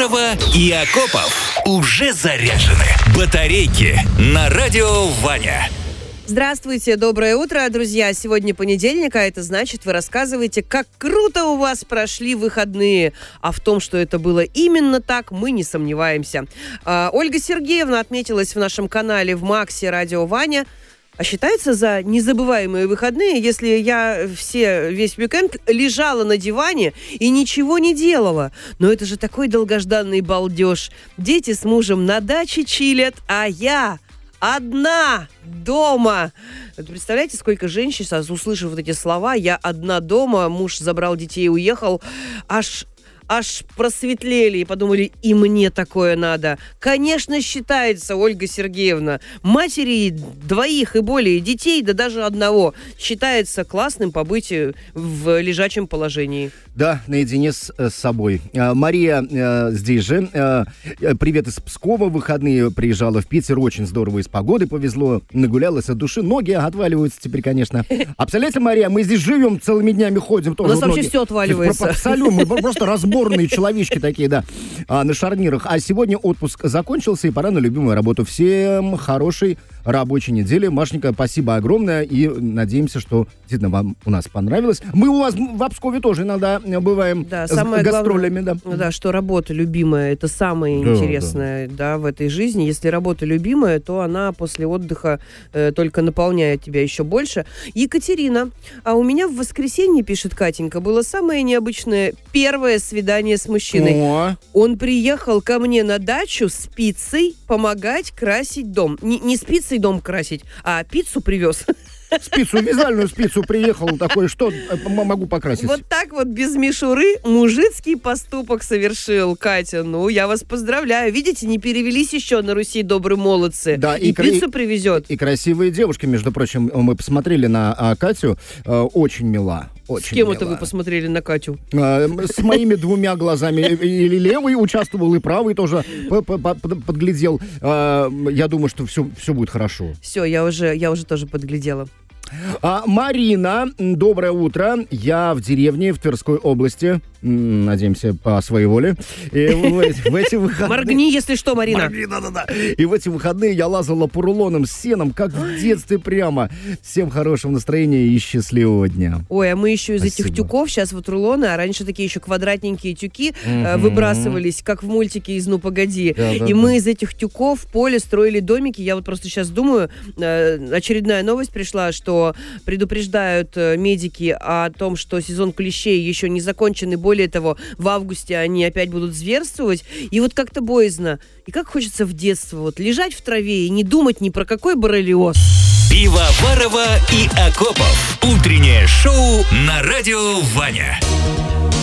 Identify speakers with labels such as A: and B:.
A: Пивоварова и Акопов уже заряжены. Батарейки на радио Ваня.
B: Здравствуйте, доброе утро, друзья. Сегодня понедельник, а это значит, вы рассказываете, как круто у вас прошли выходные. А в том, что это было именно так, мы не сомневаемся. Ольга Сергеевна отметилась в нашем канале в Максе Радио Ваня. А считается за незабываемые выходные, если я весь уикенд лежала на диване и ничего не делала. Но это же такой долгожданный балдеж. Дети с мужем на даче чилят, а я одна дома. Представляете, сколько женщин, услышав вот эти слова, я одна дома, муж забрал детей и уехал, аж просветлели и подумали, и мне такое надо. Конечно, считается, Ольга Сергеевна, матери двоих и более детей, да даже одного, считается классным побыть в лежачем положении.
C: Да, наедине с собой. Мария здесь же. Привет из Пскова. В выходные приезжала в Питер. Очень здорово и с погодой повезло. Нагулялась от души. Ноги отваливаются теперь, конечно. А представляете, Мария, мы здесь живем, целыми днями ходим.
B: У нас вообще все отваливается.
C: Абсолютно. Мы просто разборные человечки такие, да, на шарнирах. А сегодня отпуск закончился, и пора на любимую работу. Всем хорошей рабочей недели. Машенька, спасибо огромное. И надеемся, что действительно вам у нас понравилось. Мы у вас в Пскове тоже иногда бываем, да, с гастролями.
B: Главное, да, что работа любимая, это самое интересное, да, в этой жизни. Если работа любимая, то она после отдыха только наполняет тебя еще больше. Екатерина, а у меня в воскресенье, пишет Катенька, было самое необычное первое свидание с мужчиной.
C: О.
B: Он приехал ко мне на дачу с пиццей помогать красить дом. Не с пиццей дом красить, а пиццу привез.
C: Спицу, вязальную спицу приехал такой, что могу покрасить.
B: Вот так вот без мишуры мужицкий поступок совершил, Катя. Ну, я вас поздравляю. Видите, не перевелись еще на Руси добрые молодцы. Да, и пиццу привезет.
C: И красивые девушки, между прочим. Мы посмотрели на Катю. Очень мила. Очень
B: с кем
C: мила.
B: Это вы посмотрели на Катю?
C: С моими двумя глазами. И левый участвовал, и правый тоже подглядел. Я думаю, что все будет хорошо.
B: Все, я уже тоже подглядела.
C: Марина, доброе утро. Я в деревне в Тверской области. Надеемся, по своей воле. И в эти выходные...
B: Моргни, если что, Марина.
C: Моргни, да. И в эти выходные я лазала по рулонам с сеном, как в детстве прямо. Всем хорошего настроения и счастливого дня.
B: Ой, а мы еще из этих тюков, сейчас вот рулоны, а раньше такие еще квадратненькие тюки выбрасывались, как в мультике из «Ну, погоди». И мы из этих тюков в поле строили домики. Я вот просто сейчас думаю, очередная новость пришла, что предупреждают медики о том, что сезон клещей еще не закончен, и более того, в августе они опять будут зверствовать. И вот как-то боязно. И как хочется в детство вот лежать в траве и не думать ни про какой боррелиоз.
A: Пивоварова и Акопов. Утреннее шоу на радио Ваня.